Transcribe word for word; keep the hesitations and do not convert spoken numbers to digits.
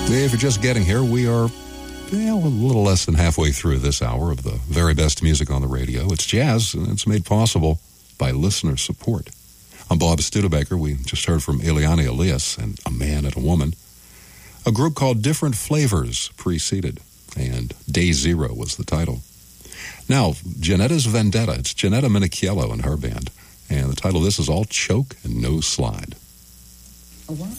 If you're just getting here, we are well, a little less than halfway through this hour of the very best music on the radio. It's jazz, and it's made possible by listener support. I'm Bob Studebaker. We just heard from Eliane Elias and A Man and a Woman. A group called Different Flavors preceded, and Day Zero was the title. Now, Janetta's Vendetta. It's Janetta Minicchiello and her band. And the title of this is All Choke and No Slide. A what?